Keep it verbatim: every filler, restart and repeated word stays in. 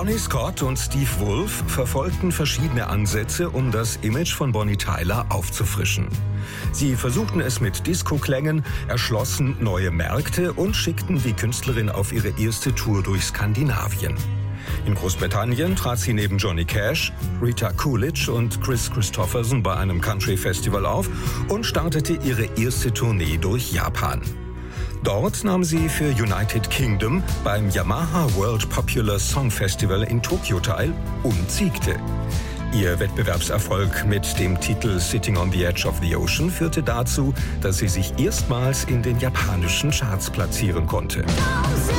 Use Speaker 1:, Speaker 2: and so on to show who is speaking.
Speaker 1: Bonnie Scott und Steve Wolf verfolgten verschiedene Ansätze, um das Image von Bonnie Tyler aufzufrischen. Sie versuchten es mit Disco-Klängen, erschlossen neue Märkte und schickten die Künstlerin auf ihre erste Tour durch Skandinavien. In Großbritannien trat sie neben Johnny Cash, Rita Coolidge und Chris Christopherson bei einem Country-Festival auf und startete ihre erste Tournee durch Japan. Dort nahm sie für United Kingdom beim Yamaha World Popular Song Festival in Tokio teil und siegte. Ihr Wettbewerbserfolg mit dem Titel Sitting on the Edge of the Ocean führte dazu, dass sie sich erstmals in den japanischen Charts platzieren konnte.